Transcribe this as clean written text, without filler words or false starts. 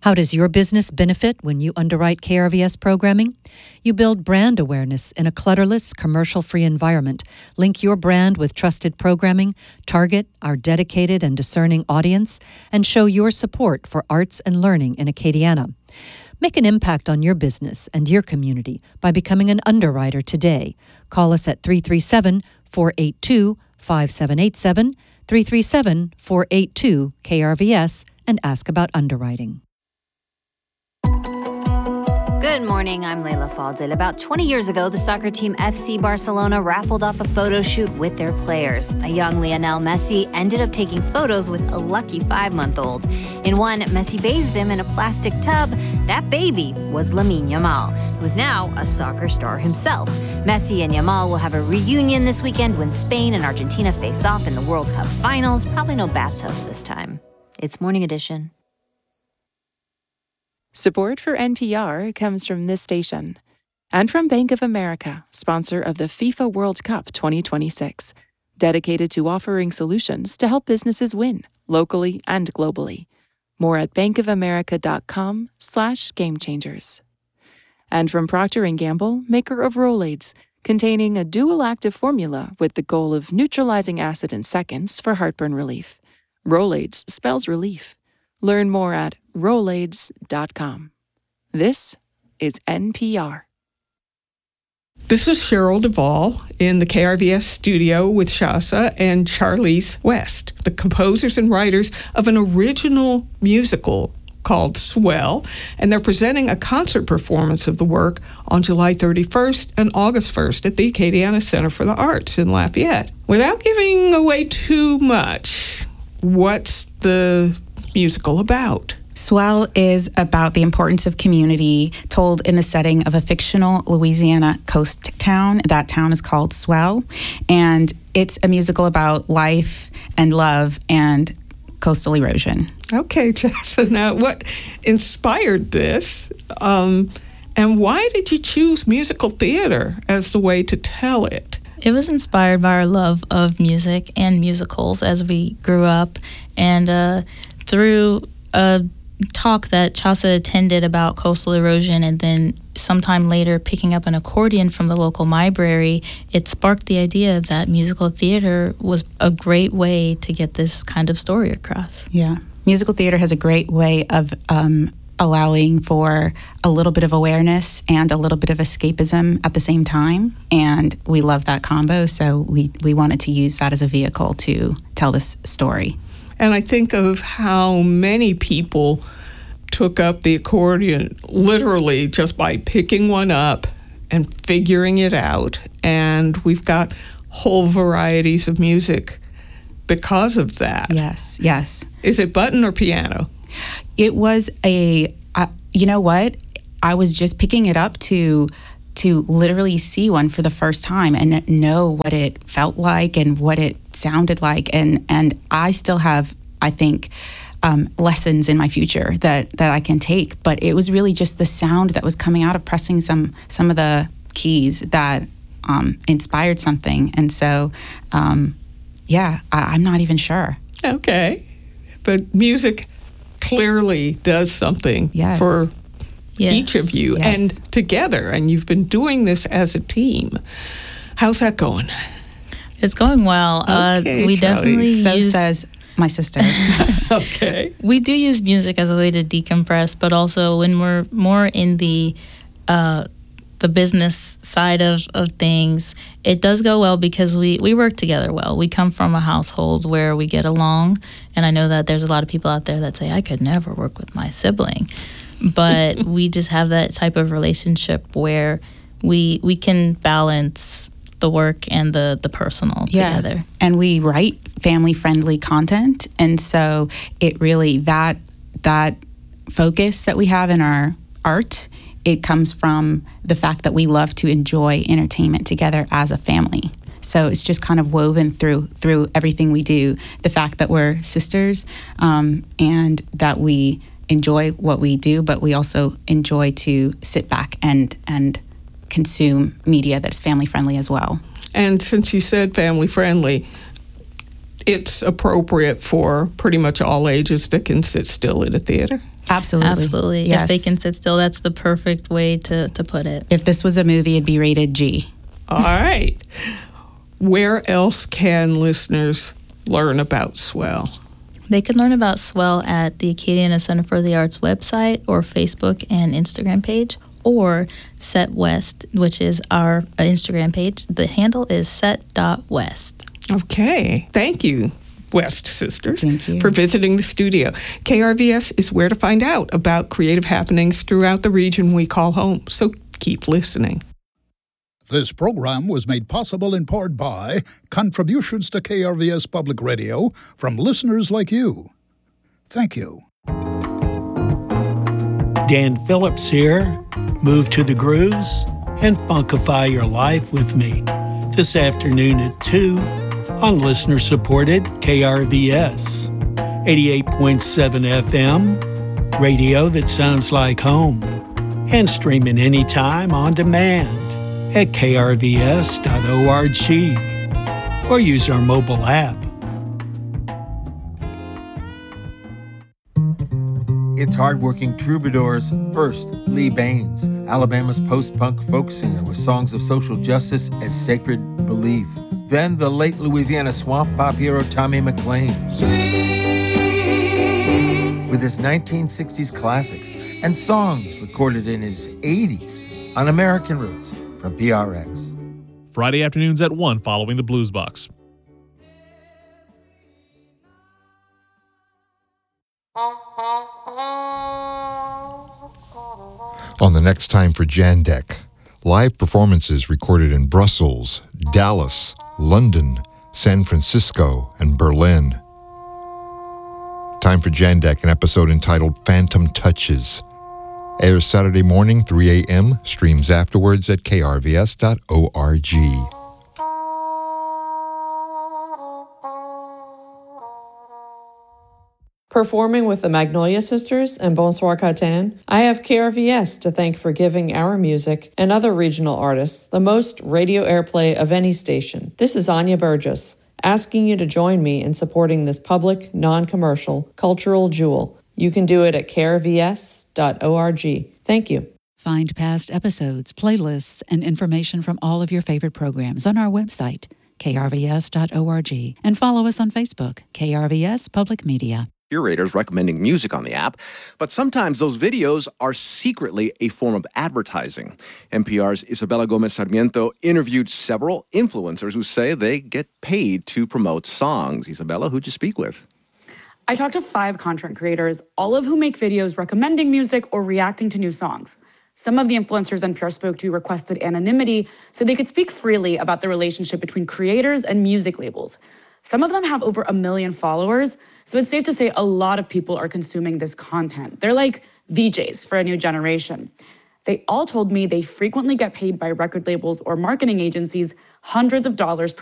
How does your business benefit when you underwrite KRVS programming? You build brand awareness in a clutterless, commercial-free environment. Link your brand with trusted programming, target our dedicated and discerning audience, and show your support for arts and learning in Acadiana. Make an impact on your business and your community by becoming an underwriter today. Call us at 337-482-5787, 337-482-KRVS, and ask about underwriting. Good morning, I'm Leila Fadel. About 20 years ago, the soccer team FC Barcelona raffled off a photo shoot with their players. A young Lionel Messi ended up taking photos with a lucky 5-month-old. In one, Messi bathes him in a plastic tub. That baby was Lamine Yamal, who's now a soccer star himself. Messi and Yamal will have a reunion this weekend when Spain and Argentina face off in the World Cup finals. Probably no bathtubs this time. It's Morning Edition. Support for NPR comes from this station and from Bank of America, sponsor of the FIFA World Cup 2026, dedicated to offering solutions to help businesses win locally and globally. More at bankofamerica.com/gamechangers. And from Procter & Gamble, maker of Rolaids, containing a dual active formula with the goal of neutralizing acid in seconds for heartburn relief. Rolaids spells relief. Learn more at Rolaids.com. This is NPR. This is Cheryl Duvall in the KRVS studio with Shasa and Charlize West, the composers and writers of an original musical called Swell, and they're presenting a concert performance of the work on July 31st and August 1st at the Acadiana Center for the Arts in Lafayette. Without giving away too much, what's the musical about? Swell is about the importance of community told in the setting of a fictional Louisiana coast town. That town is called Swell, and it's a musical about life and love and coastal erosion. Okay, Jessa, now what inspired this, and why did you choose musical theater as the way to tell it? It was inspired by our love of music and musicals as we grew up, and through a talk that Chasa attended about coastal erosion, and then sometime later picking up an accordion from the local library, it sparked the idea that musical theater was a great way to get this kind of story across. Yeah. Musical theater has a great way of allowing for a little bit of awareness and a little bit of escapism at the same time, and we love that combo, so we wanted to use that as a vehicle to tell this story. And I think of how many people took up the accordion literally just by picking one up and figuring it out. And we've got whole varieties of music because of that. Yes, yes. Is it button or piano? It was you know what? I was just picking it up to literally see one for the first time and know what it felt like and what it sounded like. And I still have, I think, lessons in my future that I can take. But it was really just the sound that was coming out of pressing some of the keys that inspired something. And so, I'm not even sure. Okay. But music clearly does something for each of you and together, and you've been doing this as a team. How's that going? It's going well. Okay, we Charlie. definitely says my sister. Okay. We do use music as a way to decompress, but also when we're more in the business side of things, it does go well because we work together well. We come from a household where we get along, and I know that there's a lot of people out there that say, I could never work with my sibling. But we just have that type of relationship where we can balance the work and the personal together. And we write family-friendly content, and so it really, that focus that we have in our art, it comes from the fact that we love to enjoy entertainment together as a family. So it's just kind of woven through everything we do. The fact that we're sisters, and that we enjoy what we do, but we also enjoy to sit back and consume media that's family friendly as well. And since you said family friendly, it's appropriate for pretty much all ages that can sit still at a theater. Absolutely. Yes. If they can sit still, that's the perfect way to put it. If this was a movie, it'd be rated G. All right. Where else can listeners learn about Swell? They can learn about Swell at the Acadiana Center for the Arts website or Facebook and Instagram page, or Set West, which is our Instagram page. The handle is set.west. Okay. Thank you, West Sisters, Thank you. for visiting the studio. KRVS is where to find out about creative happenings throughout the region we call home, so keep listening. This program was made possible in part by contributions to KRVS Public Radio from listeners like you. Thank you. Dan Phillips here. Move to the grooves and funkify your life with me this afternoon at 2 on listener-supported KRVS 88.7 FM, radio that sounds like home, and streaming anytime on demand at krvs.org or use our mobile app. It's hardworking troubadours first, Lee Baines, Alabama's post-punk folk singer with songs of social justice as sacred belief. Then the late Louisiana swamp pop hero Tommy McLean. With his 1960s classics and songs recorded in his 80s on American Roots from PRX. Friday afternoons at 1 following the Blues Box. On the next time for Jandek, live performances recorded in Brussels, Dallas, London, San Francisco, and Berlin. Time for Jandek, an episode entitled Phantom Touches. Airs Saturday morning, 3 a.m., streams afterwards at krvs.org. Performing with the Magnolia Sisters and Bonsoir Catan, I have KRVS to thank for giving our music and other regional artists the most radio airplay of any station. This is Anya Burgess, asking you to join me in supporting this public, non-commercial, cultural jewel. You can do it at krvs.org. Thank you. Find past episodes, playlists, and information from all of your favorite programs on our website, krvs.org, and follow us on Facebook, KRVS Public Media. Curators recommending music on the app, but sometimes those videos are secretly a form of advertising. NPR's Isabella Gomez Sarmiento interviewed several influencers who say they get paid to promote songs. Isabella, who'd you speak with? I talked to 5 content creators, all of whom make videos recommending music or reacting to new songs. Some of the influencers NPR spoke to requested anonymity so they could speak freely about the relationship between creators and music labels. Some of them have over 1 million followers, so it's safe to say a lot of people are consuming this content. They're like VJs for a new generation. They all told me they frequently get paid by record labels or marketing agencies hundreds of dollars